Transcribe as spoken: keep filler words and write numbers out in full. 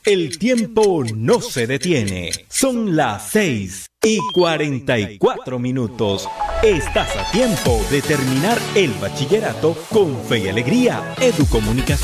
El tiempo no se detiene. Son las seis y cuarenta y cuatro minutos. Estás a tiempo de terminar el bachillerato con fe y alegría. Educomunicación.